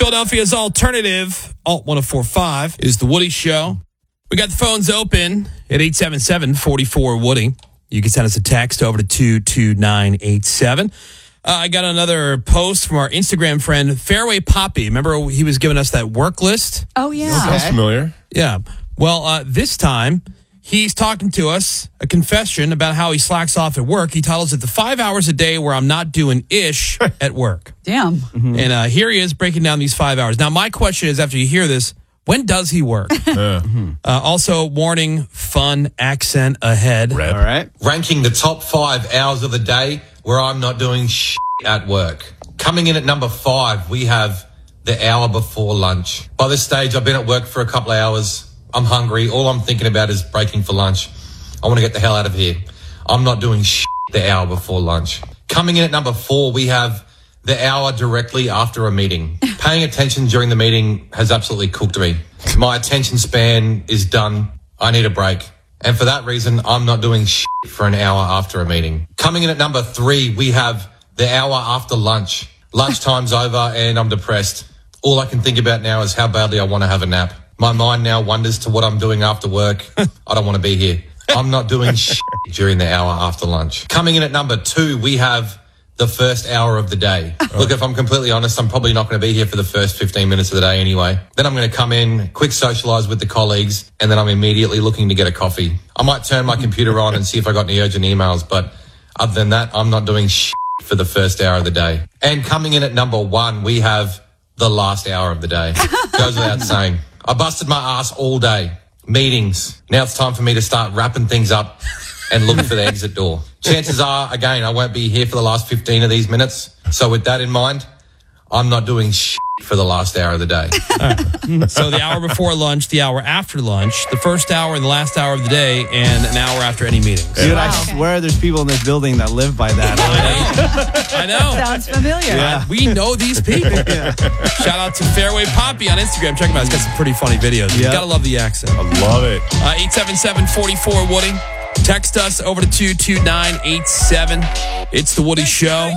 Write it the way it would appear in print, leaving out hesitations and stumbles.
Philadelphia's alternative, Alt 1045, is The Woody Show. We got the phones open at 877-44-WOODY. You can send us a text over to 22987. I got another post from our Instagram friend, Fairway Poppy. Remember he was giving us that work list? Oh, yeah. Sounds familiar. Yeah. Well, this time, he's talking to us, a confession about how he slacks off at work. He titles it The 5 Hours a Day Where I'm Not Doing Ish at Work. Damn. Mm-hmm. And here he is breaking down these 5 hours. Now, my question is, after you hear this, when does he work? Also, warning, fun accent ahead. Rep. All right. Ranking the top 5 hours of the day where I'm not doing shit at work. Coming in at number 5, we have the hour before lunch. By this stage, I've been at work for a couple of hours. I'm hungry. All I'm thinking about is breaking for lunch. I want to get the hell out of here. I'm not doing shit the hour before lunch. Coming in at number 4, we have the hour directly after a meeting. Paying attention during the meeting has absolutely cooked me. My attention span is done. I need a break. And for that reason, I'm not doing shit for an hour after a meeting. Coming in at number 3, we have the hour after lunch. Lunchtime's over and I'm depressed. All I can think about now is how badly I want to have a nap. My mind now wanders to what I'm doing after work. I don't want to be here. I'm not doing shit during the hour after lunch. Coming in at number 2, we have the first hour of the day. Look, if I'm completely honest, I'm probably not going to be here for the first 15 minutes of the day anyway. Then I'm going to come in, quick socialise with the colleagues, and then I'm immediately looking to get a coffee. I might turn my computer on and see if I got any urgent emails, but other than that, I'm not doing shit for the first hour of the day. And coming in at number 1, we have the last hour of the day. Goes without saying. I busted my ass all day. Meetings. Now it's time for me to start wrapping things up and look for the exit door. Chances are, again, I won't be here for the last 15 of these minutes. So with that in mind, I'm not doing shit for the last hour of the day. So the hour before lunch, the hour after lunch, the first hour and the last hour of the day, and an hour after any meetings. Dude, I swear there's people in this building that live by that. I know. Sounds familiar. Yeah. We know these people. Shout out to Fairway Poppy on Instagram. Check him out. He's got some pretty funny videos. You gotta love the accent. I love it. 877-44-WOODY. Text us over to 22987. It's The Woody Show.